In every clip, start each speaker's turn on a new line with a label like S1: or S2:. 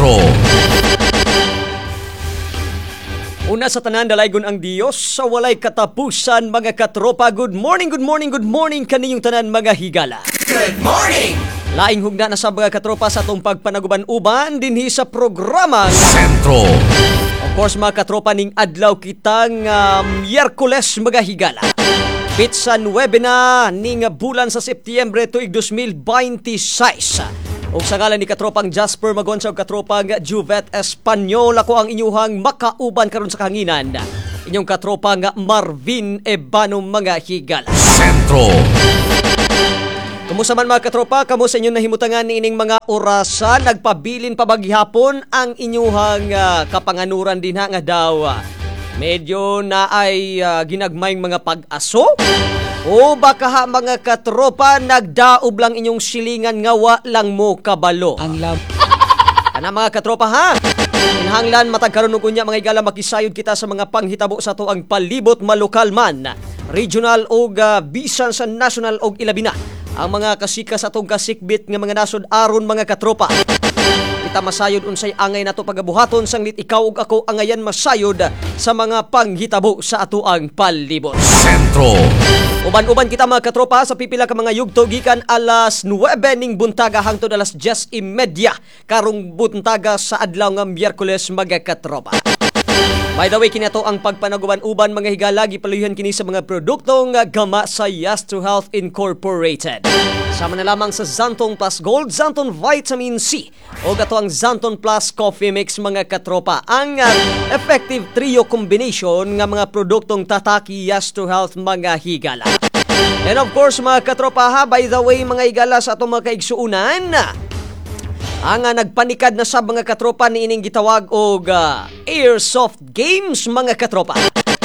S1: Sentro.
S2: Una sa tanan, dalaygon ang Diyos sa walay katapusan, mga katropa. Good morning, good morning, good morning kaninyong tanan, mga higala.
S1: Good morning!
S2: Laing hugna na sa mga katropa sa itong pagpanaguban-uban dinhi sa programa
S1: Sentro.
S2: Of course, mga katropa, ning adlaw kitang Miyerkules, mga higala. Pitsa 9 na ning bulan sa Setyembre tuig 2026. O sa ngalan ni katropang Jasper Magonsa o katropang Juvet Espanyol, ako ang inyuhang makauban karon sa kanginan. Inyong katropang Marvin Ebano, mga higala.
S1: Sentro.
S2: Kumusta man, mga katropa? Kamu sa inyong nahimutangan ni ining mga orasan? Nagpabilin pa baghapon ang inyuhang kapanganuran din nga daw. Medyo na ay ginagmayng mga pag-aso? O baka ha, mga katropa, nagdaob lang inyong silingan nga wa lang mo kabalo.
S3: Ang lam.
S2: Kana, mga katropa, ha? Inhanglan matagkaroon ng kunya, mga igala, makisayod kita sa mga panghitabo sa to ang palibot, malokal man, regional o bisan sa national o ilabina. Ang mga kasika sa itong kasikbit nga mga nasod aron, mga katropa. Kita masayod unsay angay nato pagabuhaton sanglit ikaw ug ako angayan masayod sa mga panghitabo sa ato ang palibot.
S1: Sentro.
S2: Uban-uban kita, mga katropa, sa pipila ka mga yugto gikan alas 9 ning buntaga hangtod alas 10:30 karong buntaga sa adlaw nga Miyerkules, mga katropa. By the way, kinato ang pagpanaguban-uban, mga higala, gipaluyan kini sa mga produktong gama sa Yes2 Health Incorporated. Sama na lamang sa Zanton Plus Gold, Zanton Vitamin C, o gato ang Zanton Plus Coffee Mix, mga katropa. Ang effective trio combination nga mga produktong tataki Yes2 Health, mga higala. And of course, mga katropa, ha, by the way, mga higala, sa atong mga kaigsuunan, ang nagpanikad na sa mga katropa ni ining gitawag og Airsoft Games, mga katropa.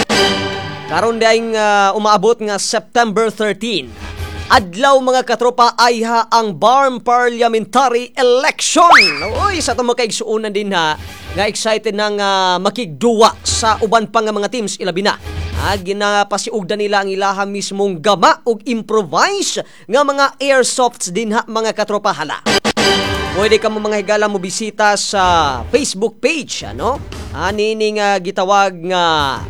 S2: Karon dayang umaabot nga September 13. Adlaw, mga katropa, ay ha ang BARM Parliamentary Election. Oy, sa itong makaigsuunan din ha, nga excited nang makigduwa sa uban pa nga mga teams ilabina. Ginapasiugdan nila ang ilaha mismong gama ug improvise nga mga airsofts din ha, mga katropa, hala. Pwede ka mo, mga higala, mo bisita sa Facebook page, ano? Nining gitawag nga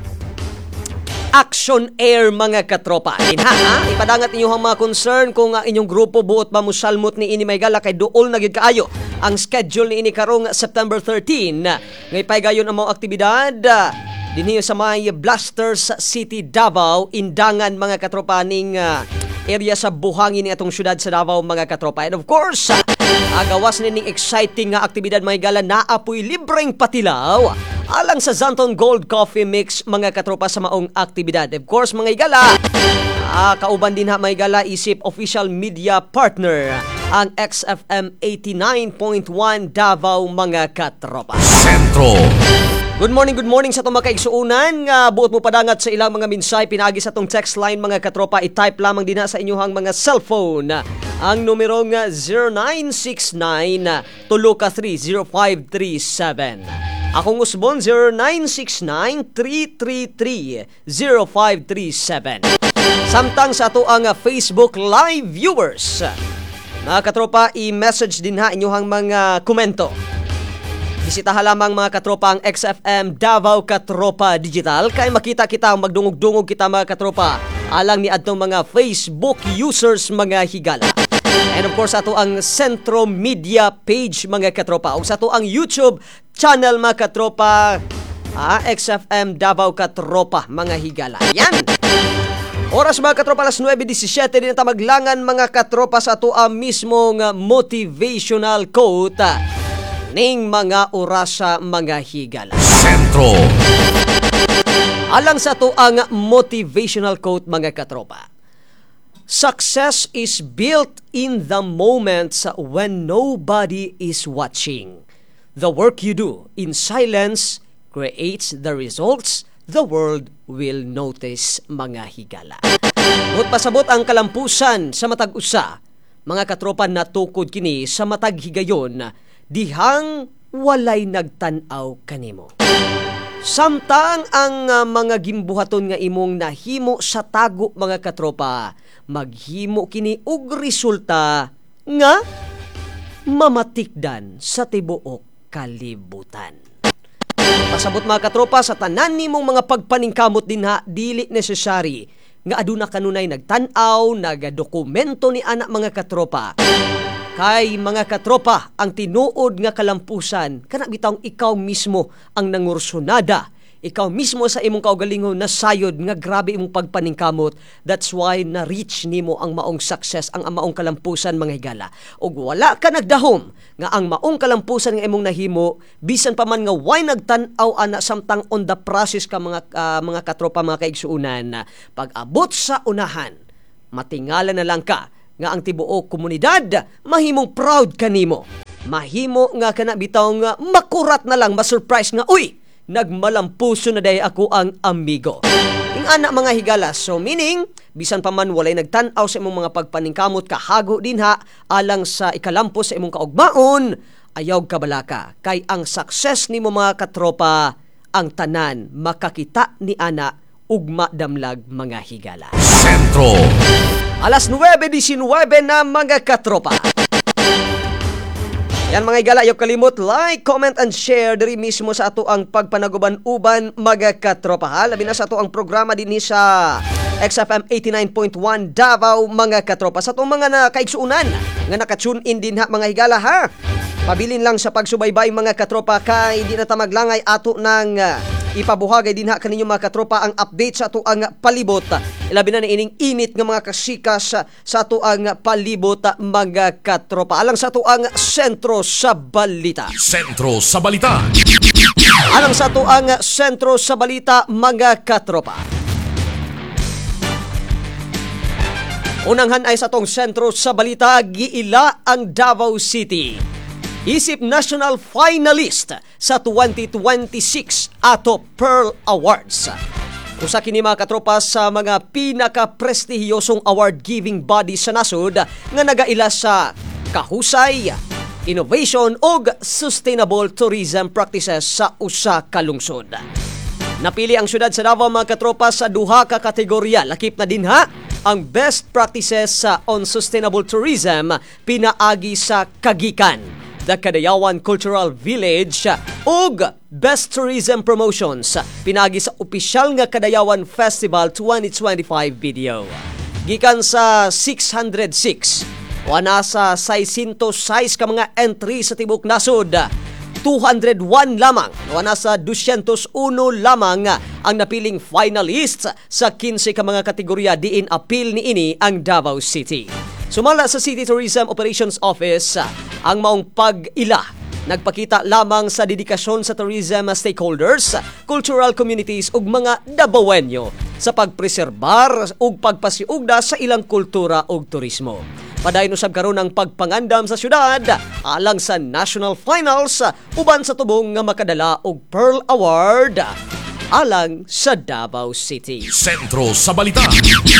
S2: Action Air, mga katropa. Ipadangat inyong mga concern kung inyong grupo buot ba musalmot ni ini, mga higala, kay duol na gid kaayo ang schedule ni ini karong September 13. Ngay paygayon ang mga aktibidad dinhi sa may Blasters City, Davao, Indangan, mga katropa, ning area sa buhangin ni atong syudad sa Davao, mga katropa. And of course, agawas nining exciting nga aktibidad, mga higala, naapoy libreng patilaw alang sa Zanton Gold Coffee Mix, mga katropa, sa maong aktibidad. Of course, mga higala, kauban din ha, mga higala, isip official media partner ang XFM 89.1 Davao, mga katropa.
S1: Sentro.
S2: Good morning sa itong mga kaigsuunan. Buot mo padangat sa ilang mga minsay, pinagi sa itong text line, mga katropa. I-type lamang din sa inyong mga cellphone ang numerong 0969-303-0537. Akong usbon, 0969-333-0537. Samtang sa ito ang Facebook Live viewers, mga katropa, i-message din ha inyong mga komento. Bisitaha lamang, mga katropa, ang XFM Davao Katropa Digital kay makita kita, magdungog-dungog kita, mga katropa, alang ni adtong mga Facebook users, mga higala. And of course, ato ang Sentro Media page, mga katropa, o sa ato ang YouTube channel, mga katropa, XFM Davao Katropa, mga higala. Yan! Oras, mga katropa, alas 9:17 din na maglangan, mga katropa, sa ato ang mismong motivational quote ning mga orasa, mga higala.
S1: Sentro.
S2: Alang sa to ang motivational quote, mga katropa. Success is built in the moments when nobody is watching. The work you do in silence creates the results the world will notice, mga higala. Buot pasabot ang kalampusan sa matag usa, mga katropa, natukod kini sa matag higayon, dihang walay nagtanaw kanimo. Samtang ang mga gimbuhaton nga imong nahimo sa tago, mga katropa, maghimo kini og resulta nga mamatikdan sa tibuok kalibutan. Pasabot mga katropa, sa tanan nimong mga pagpaningkamot din ha, dili necessary nga aduna kanunay nagtan-aw, nagadokumento ni anak mga katropa. Kay mga katropa, ang tinuod nga kalampusan, kana bitawng ikaw mismo ang nangursunada. Ikaw mismo sa imong kaugalingon na sayod nga grabe imong pagpaningkamot. That's why na-reach nimo ang maong success, ang maong kalampusan mga higala. Og wala ka nagdahom nga ang maong kalampusan nga imong nahimo, bisan pa man nga why nagtan-aw ana samtang on the process ka mga katropa, mga kaigsuunan. Pag-abot sa unahan, matingala na lang ka nga ang tibuok komunidad mahimong proud kanimo. Mahimo nga kana bitaw nga makurat na lang, ma-surprise nga, uy, nagmalampuso na day ako ang amigo. Ing anak mga higala, so meaning, bisan pa man walay nagtan-aw sa imong mga pagpaningkamot, kahago din ha, alang sa ikalampos sa imong kaugmaon, ayaw kabalaka. Kay ang success nimo mga katropa, ang tanan makakita ni ana ugma damlag mga higala.
S1: Sentro.
S2: Alas 9:19 na mga katropa. Yan mga higala, ayaw kalimot, like, comment, and share diri mismo sa ato ang pagpanaguban-uban mga katropa ha. Labi na sa ato ang programa din sa XFM 89.1 Davao mga katropa. Sa itong mga nakaigsuunan nga nakatune in din ha mga higala ha. Pabilin lang sa pagsubaybay mga katropa, kay di na tamaglangay ato ng ipabuhagay din ha kaninyo mga katropa ang update sa ato ang palibot. Ilabi na ining init nga mga kasikas sa ato ang palibot mga katropa. Alang sa ato ang sentro sa balita.
S1: Sentro sa balita.
S2: Alang sa ato ang sentro sa balita mga katropa. Unanghan ay sa atong sentro sa balita, giila ang Davao City. Isip national finalist sa 2026 ato Pearl Awards. Usa kini mga katropa sa mga pinaka-prestihiyosong award-giving body sa nasod nga nagaila sa kahusay, innovation ug sustainable tourism practices sa usa ka lungsod. Napili ang syudad sa Davao mga katropa sa duha ka kategorya. Lakip na din ha ang best practices on sustainable tourism pinaagi sa Kagikan, the Kadayawan Cultural Village, ug Best Tourism Promotions pinagi sa opisyal nga Kadayawan Festival 2025 video. Gikan sa 606, wana sa 606 ka mga entry sa tibok nasod, 201 lamang, wana sa 201 lamang ang napiling finalists sa 15 ka mga kategorya diin apil niini ang Davao City. Sumala sa City Tourism Operations Office ang maong pag-ila. Nagpakita lamang sa dedikasyon sa tourism stakeholders, cultural communities ug mga Davaoenyo sa pagpreserbar ug pagpasiugda sa ilang kultura ug turismo. Padayon usab karon ang pagpangandam sa syudad alang sa National Finals uban sa tubong nga makadala og Pearl Award alang sa Davao City.
S1: Sentro sa balita.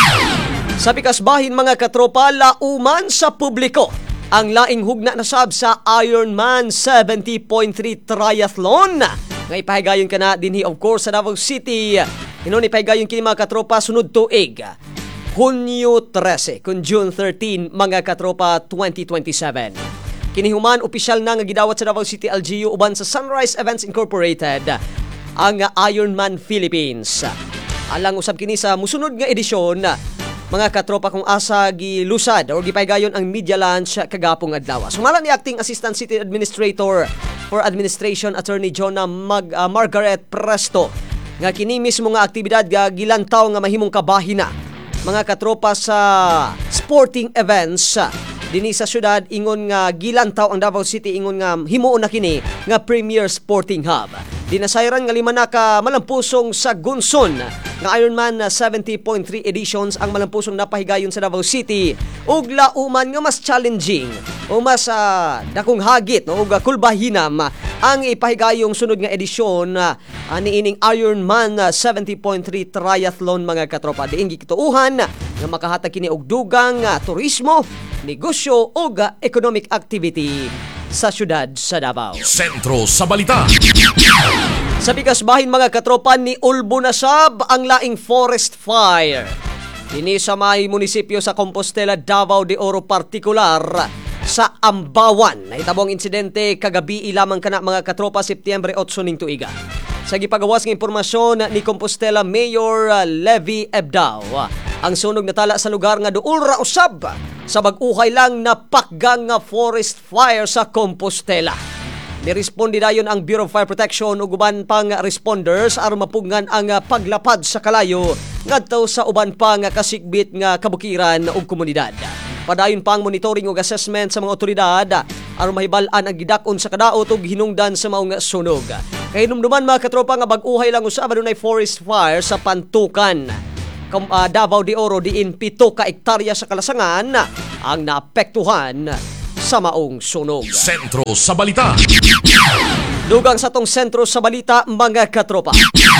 S2: Sa pikasbahin mga katropa, lauman sa publiko ang laing hugna na sab sa Ironman 70.3 Triathlon nga ipahigayon ka na dinhi of course sa Davao City. Hinon ipahigayon kini mga katropa sunod tuig, Hunyo 13 kun June 13 mga katropa 2027. Kinihuman opisyal na nga gidawat sa Davao City LGU uban sa Sunrise Events Incorporated ang Ironman Philippines. Alang usab kini sa musunod nga edisyon mga katropa kung asa gilusad o gipaygayon ang media lunch kagapong adlaw. Sumala ni Acting Assistant City Administrator for Administration Attorney Jonah Margaret Presto nga kini mismo nga aktibidad gilantaw nga mahimong kabahina mga katropa sa sporting events dinhi sa syudad, ingon nga gilantaw ang Davao City, ingon nga himuon na kini nga premier sporting hub. Dinasayran nga 5 na ka malampusong sa Gunson nga Ironman 70.3 editions ang malampusong napahigayon sa Davao City ug lauman nga mas challenging o mas dakong hagit ug kulbahinam ang ipahigayong sunod nga edisyon niining Ironman 70.3 Triathlon mga katropa. Diin gikituuhan nga makahatag kini og dugang turismo, negosyo ug economic activity sa syudad sa Davao.
S1: Sentro sa balita.
S2: Sa pikasbahin mga katropa, ni ulbo na sab ang laing forest fire. Dini sa may munisipyo sa Compostela, Davao de Oro partikular sa Ambawan. Nahitabong insidente kagabi lamang kana mga katropa Setyembre 8 ning tuiga. Sa gipagawas ng impormasyon ni Compostela Mayor Levy Ebdao, ang sunog natala sa lugar nga duol ra usab sa bag-uhay lang na pakgang nga forest fire sa Compostela. Niresponde dayon ang Bureau of Fire Protection ug uban pang responders aron mapugngan ang paglapad sa kalayo ngadto sa uban pang kasigbit nga kabukiran ug komunidad. Padayon pang monitoring ug assessment sa mga otoridad aron mahibal-an ang gidakon sa kadaot ug hinungdan sa maong sunog. Kay hinumduman mga katropa nga bag-uhay lang usab adunay forest fire sa Pantukan, Davao de Oro diin 7 ka hektarya sa kalasangan ang naapektuhan sa maong sunog.
S1: Sentro sa balita.
S2: Dugang sa tong sentro sa balita mga katropa.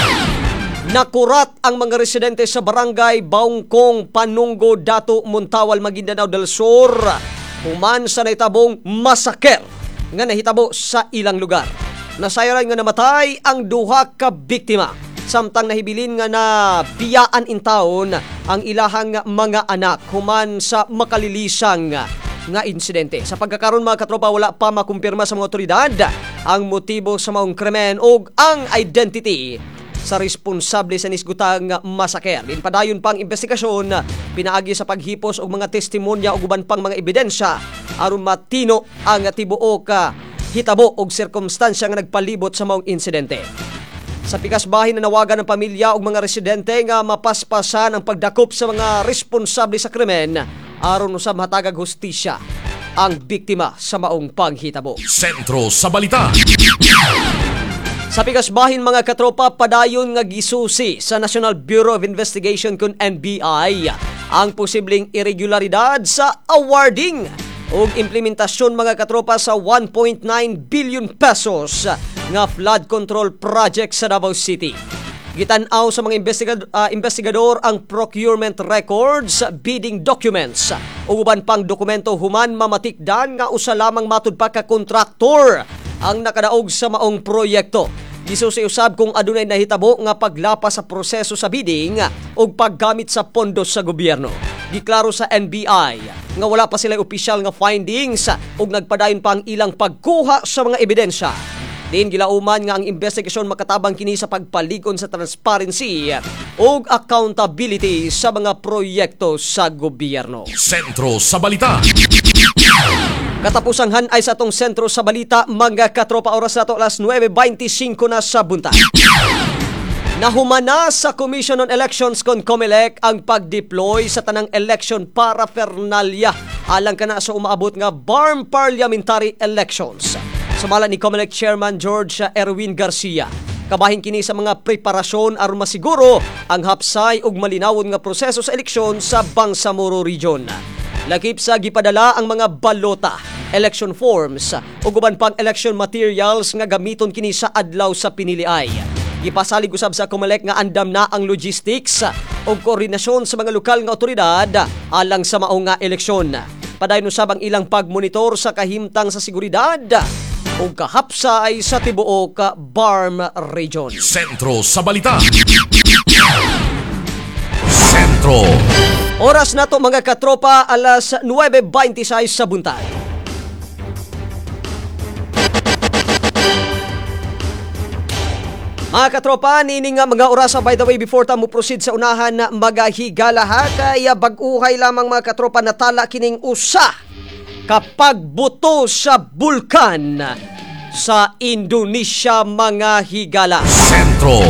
S2: Nakurat ang mga residente sa barangay Baungkong, Panungo, Dato, Montawal, Maguindanao del Sur human sa nahitabong masaker nga nahitabo sa ilang lugar. Nasayaran nga namatay ang duha ka biktima samtang nahibilin nga na biyaan in taon ang ilahang mga anak human sa makalilisang nga insidente. Sa pagkakaroon mga katropa, wala pa makumpirma sa mga otoridad ang motibo sa maong krimen o ang identity sa responsable sa nisgutang masaker. Din padayon pang investigasyon pinaagi sa paghipos og mga testimonya ug uban pang mga ebidensya aron matino ang tibuok hitabo og sirkumstansya nga nagpalibot sa maong insidente. Sa pikas bahin na nawagan ng pamilya ug mga residente nga mapaspasan ang pagdakop sa mga responsable sa krimen aron usab matagag hustisya ang biktima sa maong panghitabo.
S1: Sentro sa balita.
S2: Sa pikas bahin mga katropa, padayon nga gisusi sa National Bureau of Investigation kun NBI ang posibleng irregularidad sa awarding ug implementasyon mga katropa sa 1.9 billion pesos nga flood control project sa Davao City. Gitan-aw sa mga investigador ang procurement records, bidding documents ug uban pang dokumento human mamatikdan nga usa lamang matud pa ka kontraktor ang nakadaog sa maong proyekto. Gisusi usab kung adunay nahitabo nga paglapas sa proseso sa bidding ug paggamit sa pondo sa gobyerno. Giklaro sa NBI nga wala pa sila opisyal nga findings ug nagpadayon pa ang ilang pagkuha sa mga ebidensya. Din gilauman nga ang investigasyon makatabang kini sa pagpaligon sa transparency ug accountability sa mga proyekto sa gobyerno.
S1: Sentro sa balita.
S2: Katapusang hanay sa atong sentro sa balita mga katropa, oras nato alas 9:25 na sa buntag. Nahumana sa Commission on Elections kon COMELEC ang pag-deploy sa tanang election paraphernalia alang kana sa umaabot nga BARM parliamentary elections. Sumala ni COMELEC Chairman George Erwin Garcia. Kabahin kini sa mga preparasyon aron masiguro ang hapsay ug malinawon nga proseso sa eleksyon sa Bangsamoro Region. Lakip sa gipadala ang mga balota, election forms ug uban pang election materials nga gamiton kini sa adlaw sa piniliay. Gipasalig usab sa COMELEC nga andam na ang logistics ug koordinasyon sa mga lokal nga otoridad alang sa mao nga eleksyon. Padayon usab ang ilang pagmonitor sa kahimtang sa seguridad ug kahapsay sa tibuok BARM region.
S1: Sentro sa balita. Sentro.
S2: Oras nato mga katropa, alas 9:26 sa buntag. Mga katropa, nining nga mga orasa by the way before ta mo proceed sa unahan na magahigala ha, kaya bag-uhay lamang mga katropa natala kining usa kapag buto sa bulkan sa Indonesia mga higala.
S1: Sentro.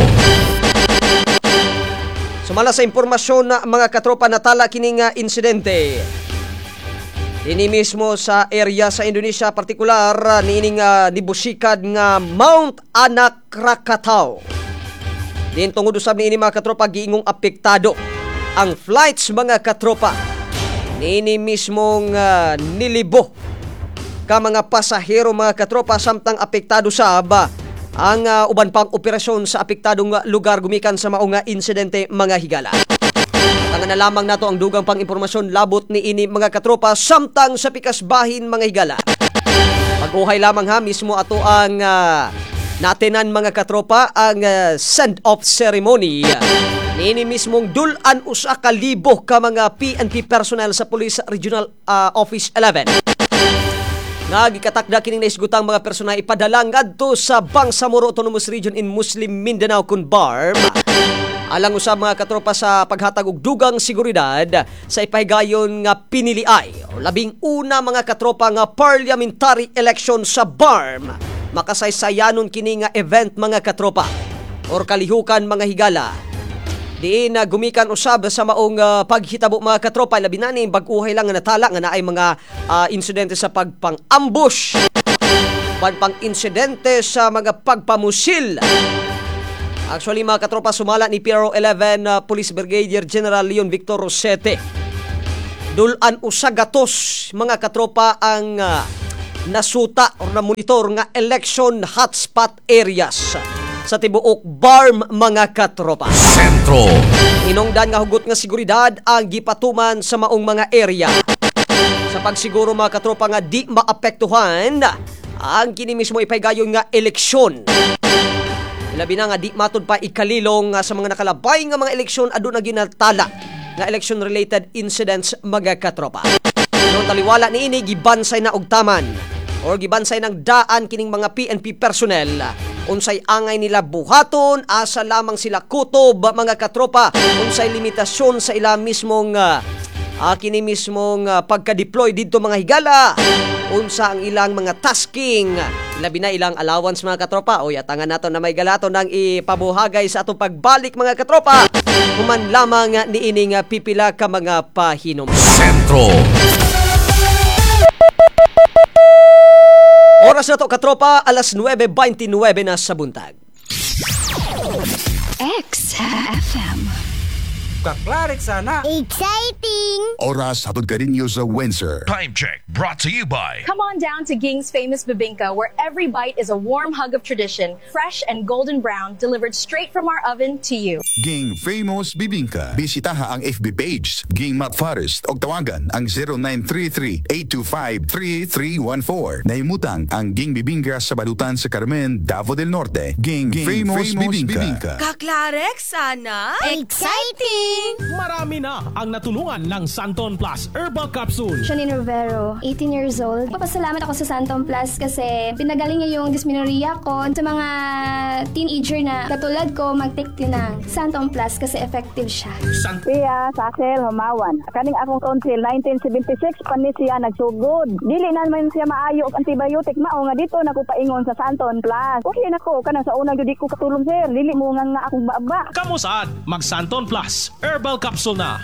S2: Sumala sa impormasyon na mga katropa natala kining insidente. Dini mismo sa area sa Indonesia, partikular nining nibusikad nga Mount Anak Krakatau. Din tungod usab niini mga katropa giingong apektado ang flights mga katropa. Niini mismong nilibo ka mga pasahero mga katropa samtang apektado sab ang uban pang operasyon sa apektadong lugar gumikan sa maong insidente mga higala. Tangan na lamang nato ang dugang pang impormasyon labot ni ini mga katropa samtang sa pikas bahin mga higala. Pag-uhay lamang ha mismo ato ang natenan mga katropa ang send-off ceremony. Nini mismong dulan usa ka libo ka mga PNP personnel sa Police Regional Office 11. nga gikatakda kining naisgutang mga persona ipadala ngadto sa Bangsamoro Autonomous Region in Muslim Mindanao kun BARM. Alang usab mga katropa sa paghatag og dugang seguridad sa ipahigayon nga piniliay o labing una mga katropa nga parliamentary election sa BARM. Makasaysayanon kini nga event mga katropa or kalihukan mga higala. Diin na gumikan usab sa maong paghitabo mga katropa labi na ni bag-uhay lang nga natala nga naay mga insidente sa pagpang-ambush, pang-insidente sa mga pagpamusil. Actually mga katropa, sumala ni PRO 11 Police Brigadier General Leon Victor Rosete. Dulan usagatos mga katropa ang nasuta or na monitor nga election hotspot areas sa tibuok BARM mga katropa.
S1: Sentro.
S2: Hinungdan nga hugot nga seguridad ang gipatuman sa maong mga area. Sa pagsiguro mga katropa nga di maapektuhan ang kini mismo ipaygayon nga eleksyon. Labi na nga di matod pa ikalilong sa mga nakalabay nga mga eleksyon aduna ginatala nga election related incidents mga katropa. Nung taliwala ni ini gibansay na og taman or gibansay ng daan kining mga PNP personnel unsay angay nila buhaton, asa lamang sila kutob mga katropa, unsay limitasyon sa ila mismong kini mismong pagka-deploy dito mga higala, unsa ang ilang mga tasking, labi na ilang allowance mga katropa. O yatangan nato na may galaton ng ipabuhagay sa atong pagbalik mga katropa. Human lamang ni ining pipila ka mga pahinom.
S1: Sentro.
S2: Oras na to katropa, alas 9:29 na sa buntag.
S3: XFM.
S4: Kaklarik sana.
S3: Exciting!
S5: Oras hatod kaninyo sa Windsor.
S1: Time check brought to you by
S6: Come on down to Ging's famous bibingka, where every bite is a warm hug of tradition, fresh and golden brown, delivered straight from our oven to you.
S5: Ging Famous Bibingka. Bisitaha ang FB page Ging Matt Forest o tawagan ang 0933-825-3314. Naimutang ang Ging Bibingka sa balutan sa Carmen, Davao del Norte. Ging Famous Bibingka.
S3: Kaklarek sana? Exciting!
S7: Marami na ang natulungan ng Santon Plus Herbal Capsule.
S8: Janine Rivero, 18 years old. Papasalamat ako sa Santon Plus kasi pinagaling niya yung dysmenorrhea ko. Sa mga teenager na katulad ko, mag-take din ng Santon Plus kasi effective siya.
S9: Siya, Saxel, Humawan. Kaning akong tonsil, 1976, panis siya nagsugod. Dili naman siya maayo og antibiotic mao nga dito nakupaingon sa Santon Plus. Okay na ko, kanang sa unang jud ko katulong sir. Dili mo nga akong baba.
S7: Kamusad, mag Santon Plus Herbal Capsule na.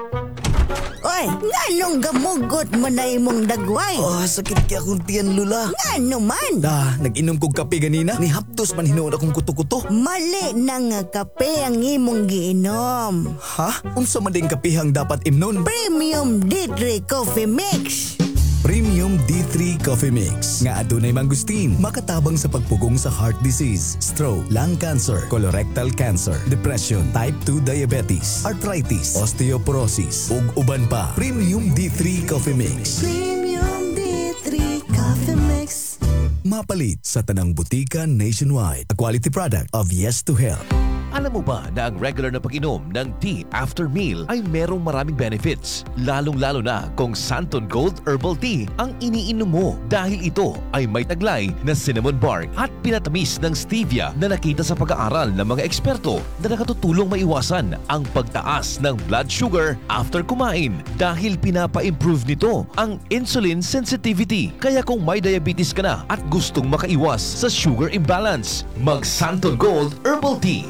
S3: Oy, nganong gamugot mo na imong dagway?
S10: Sakit kaya akong tiyan, Lula.
S3: Ngano man?
S10: Nag-inom kong kape ganina. Ni haptos man hinuod akong kuto-kuto.
S3: Mali na nga kape ang imong giinom.
S10: Ha? Unsa man ding kapihang dapat imnon?
S3: Premium D3 Coffee Mix.
S10: Premium D3 Coffee Mix. Nga adunay mangustin, makatabang sa pagpugong sa heart disease, stroke, lung cancer, colorectal cancer, depression, type 2 diabetes, arthritis, osteoporosis, ug uban pa. Premium D3 Coffee Mix.
S3: Premium D3 Coffee Mix.
S10: Mapalit sa tanang butika nationwide. A quality product of Yes to Health.
S11: Alam mo ba na ang regular na pag-inom ng tea after meal ay merong maraming benefits? Lalong-lalo na kung Santon Gold Herbal Tea ang iniinom mo dahil ito ay may taglay na cinnamon bark at pinatamis ng stevia na nakita sa pag-aaral ng mga eksperto na nakatutulong maiwasan ang pagtaas ng blood sugar after kumain dahil pinapa-improve nito ang insulin sensitivity. Kaya kung may diabetes ka na at gustong makaiwas sa sugar imbalance, mag Santon Gold Herbal Tea.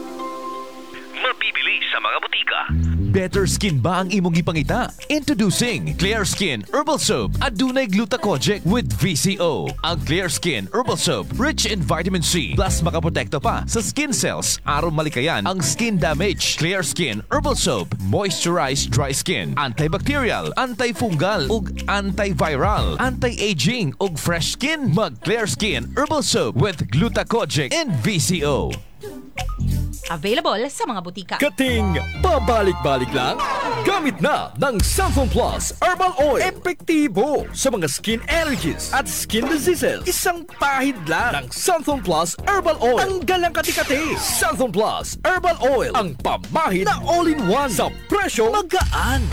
S11: Mabibili sa mga butika. Better skin ba ang imong gipangita? Introducing Clear Skin Herbal Soap. Adunay glutathione with VCO. Ang Clear Skin Herbal Soap, rich in vitamin C, plus makaprotekto pa sa skin cells aron malikayan ang skin damage. Clear Skin Herbal Soap, moisturize dry skin, antibacterial, antifungal ug antiviral, anti-aging ug fresh skin. Mag Clear Skin Herbal Soap with glutathione and VCO.
S12: Available sa mga butika.
S7: Kating pabalik-balik lang? Gamit na ng Santon Plus Herbal Oil. Epektibo sa mga skin allergies at skin diseases. Isang pahid lang ng Santon Plus Herbal Oil. Tanggal ang kati-kati. Santon Plus Herbal Oil. Ang pamahid na all-in-one sa presyo magaan.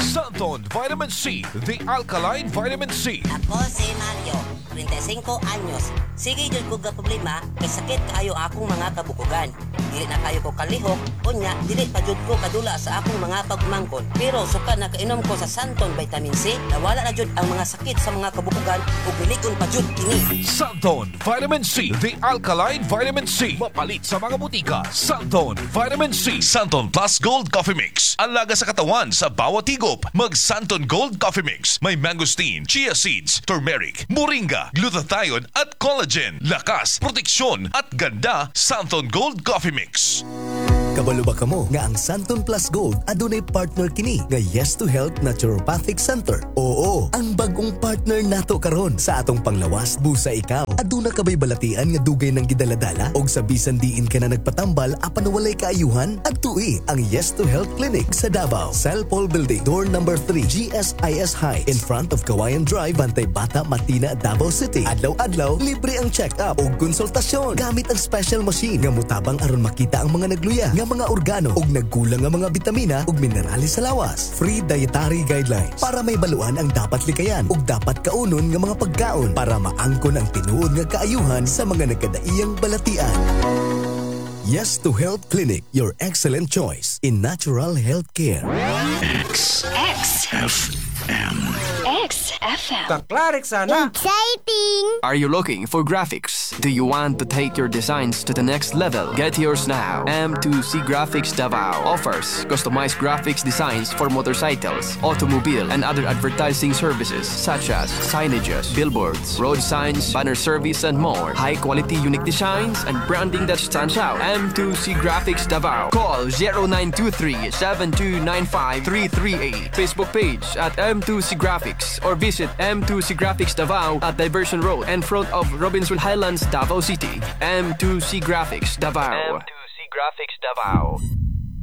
S11: Santon Vitamin C, the alkaline vitamin C.
S13: Ako si Mario, 35 anyos. Sige jud ko ga problema kay sakit kaayo akong mga kabukugan. Dili na kayo ko kalihok, unya dili pa jud ko kadula sa akong mga pagmangkon. Pero suka na kainom ko sa Santon Vitamin C, nawala na jud ang mga sakit sa mga kabukugan ug milikon pa jud kini.
S11: Santon Vitamin C, the alkaline vitamin C. Mapalit sa mga butika. Santon Vitamin C.
S1: Santon Plus Gold Coffee Mix. Alaga sa katawan sa bawat higop. Mag Santon Gold Coffee Mix. May mangosteen, chia seeds, turmeric, moringa, glutathione at collagen. Lakas, proteksyon at ganda. Santon Gold Coffee Mix.
S10: Kabalo ba kamo nga ang Santon Plus Gold adunay partner kini nga Yes to Health Naturopathic Center? Oo, ang bagong partner nato karon sa atong panglawas busa ikaw. Aduna ka ba'y balatian nga dugay ng gidaladala og sa bisan diin ka na nagpatambal apan walay kaayuhan? Adtui ang Yes to Health Clinic sa Davao, Cell Paul Building, door number 3, GSIS Heights, in front of Kawayan Drive, Bantay Bata, Matina, Davao City. Adlaw-adlaw libre ang check-up og konsultasyon gamit ang special machine nga mutabang aron makita ang mga nagluya nga mga organo ug nagkulang nga mga bitamina ug minerales sa lawas. Free dietary guidelines para may baluan ang dapat likayan ug dapat kaunon nga mga pagkaon para maangkon ang tinuod nga kaayuhan sa mga nagkadaiyang balatian. Yes to Health Clinic, your excellent choice in natural health care.
S4: XFM. Kaklarik sana.
S3: Exciting!
S14: Are you looking for graphics? Do you want to take your designs to the next level? Get yours now. M2C Graphics Davao offers customized graphics designs for motorcycles, automobile, and other advertising services such as signages, billboards, road signs, banner service, and more. High-quality unique designs and branding that stands out. M2C Graphics Davao. Call 0923-7295-338. Facebook page at M2C Graphics or visit M2C Graphics Davao at Diversion Road in front of Robinson Highlands, Davao City. M2C Graphics Davao. M2C Graphics Davao.